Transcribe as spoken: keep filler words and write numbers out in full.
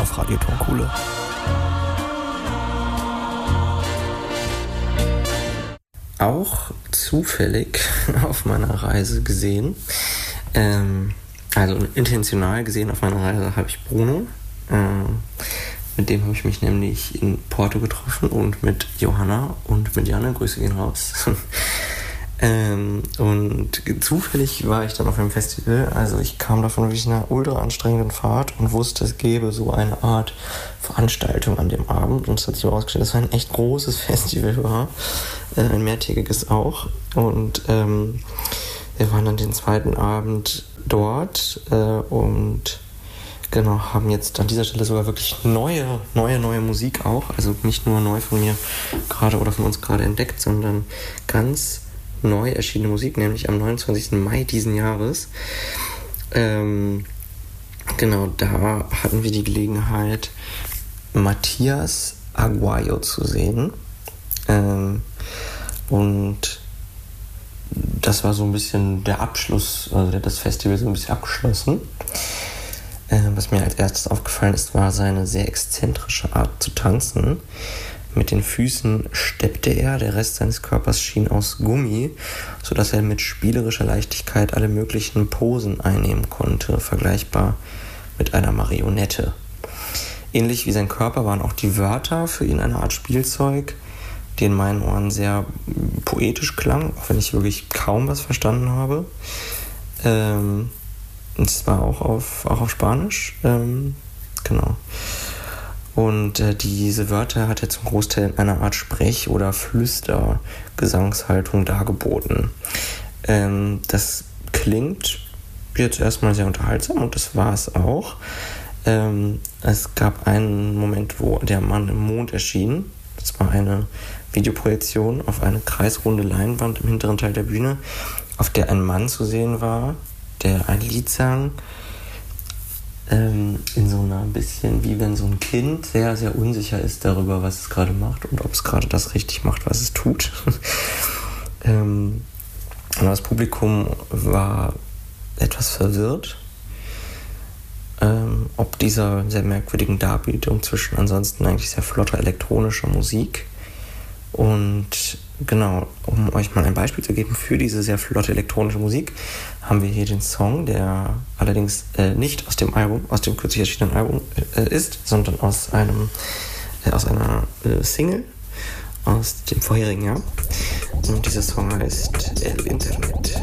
auf Radio Tonkuhle. Auch zufällig auf meiner Reise gesehen, ähm, also intentional gesehen auf meiner Reise habe ich Bruno. Ähm, mit dem habe ich mich nämlich in Porto getroffen und mit Johanna und mit Janne, Grüße gehen raus. ähm, und zufällig war ich dann auf einem Festival, also ich kam davon wirklich einer ultra anstrengenden Fahrt und wusste, es gäbe so eine Art Veranstaltung an dem Abend und es hat sich herausgestellt, dass es ein echt großes Festival war, äh, ein mehrtägiges auch und ähm, wir waren dann den zweiten Abend dort äh, und genau, haben jetzt an dieser Stelle sogar wirklich neue, neue, neue Musik auch, also nicht nur neu von mir gerade oder von uns gerade entdeckt, sondern ganz neu erschienene Musik, nämlich am neunundzwanzigsten Mai diesen Jahres. Ähm, genau, da hatten wir die Gelegenheit, Matthias Aguayo zu sehen. Ähm, und das war so ein bisschen der Abschluss, also der hat das Festival so ein bisschen abgeschlossen. Äh, was mir als erstes aufgefallen ist, war seine sehr exzentrische Art zu tanzen. Mit den Füßen steppte er, der Rest seines Körpers schien aus Gummi, sodass er mit spielerischer Leichtigkeit alle möglichen Posen einnehmen konnte, vergleichbar mit einer Marionette. Ähnlich wie sein Körper waren auch die Wörter für ihn eine Art Spielzeug, die in meinen Ohren sehr poetisch klang, auch wenn ich wirklich kaum was verstanden habe. Ähm, und zwar auch auf, auch auf Spanisch. Ähm, genau. Und äh, diese Wörter hat er zum Großteil in einer Art Sprech- oder Flüster-Gesangshaltung dargeboten. Ähm, das klingt jetzt erstmal sehr unterhaltsam und das war es auch. Ähm, es gab einen Moment, wo der Mann im Mond erschien. Das war eine Videoprojektion auf eine kreisrunde Leinwand im hinteren Teil der Bühne, auf der ein Mann zu sehen war, der ein Lied sang, ähm, in so einer bisschen, wie wenn so ein Kind sehr, sehr unsicher ist darüber, was es gerade macht und ob es gerade das richtig macht, was es tut. ähm, und das Publikum war etwas verwirrt, ähm, ob dieser sehr merkwürdigen Darbietung zwischen ansonsten eigentlich sehr flotter elektronischer Musik. Und genau, um euch mal ein Beispiel zu geben für diese sehr flotte elektronische Musik, haben wir hier den Song, der allerdings äh, nicht aus dem Album, aus dem kürzlich erschienenen Album äh, ist, sondern aus einem äh, aus einer äh, Single aus dem vorherigen Jahr. Und dieser Song heißt El Internet.